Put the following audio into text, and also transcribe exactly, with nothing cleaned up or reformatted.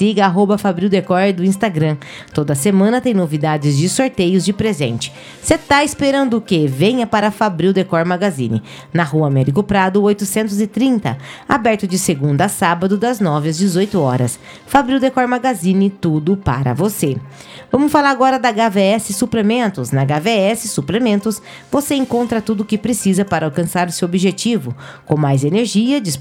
siga arroba Fabril Decor do Instagram. Toda semana tem novidades de sorteios de presente. Você tá esperando o quê? Venha para a Fabril Decor Magazine, na rua Américo Prado, oitocentos e trinta, aberto de segunda a sábado, das nove às dezoito horas. Fabril Decor Magazine, tudo para você. Vamos falar agora da H V S Suplementos. Na H V S Suplementos, você encontra tudo o que precisa para alcançar o seu objetivo, com mais energia, disposição